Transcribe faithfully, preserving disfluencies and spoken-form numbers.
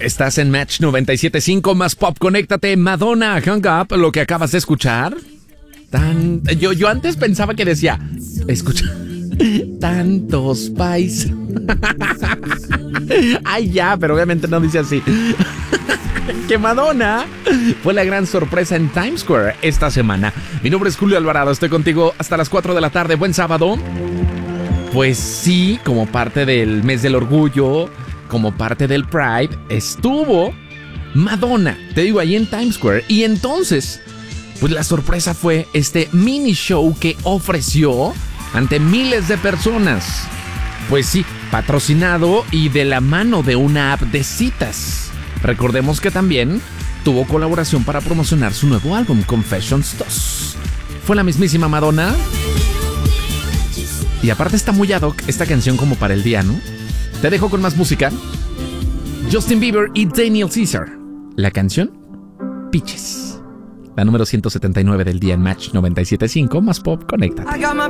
Estás en Match noventa y siete punto cinco más Pop. Conéctate. Madonna, Hung Up, lo que acabas de escuchar. Tan... Yo, yo antes pensaba que decía, escucha, tantos pais. Ay, ya, pero obviamente no dice así. Que Madonna fue la gran sorpresa en Times Square esta semana. Mi nombre es Julio Alvarado, estoy contigo hasta las cuatro de la tarde. Buen sábado. Pues sí, como parte del mes del orgullo, como parte del Pride, estuvo Madonna, te digo, ahí en Times Square. Y entonces, pues la sorpresa fue este mini show que ofreció ante miles de personas. Pues sí, patrocinado y de la mano de una app de citas. Recordemos que también tuvo colaboración para promocionar su nuevo álbum, Confessions dos. Fue la mismísima Madonna. Y aparte está muy ad hoc esta canción como para el día, ¿no? Te dejo con más música. Justin Bieber y Daniel Caesar. La canción, Peaches. La número ciento setenta y nueve del día en Match noventa y siete punto cinco más Pop. Conéctate.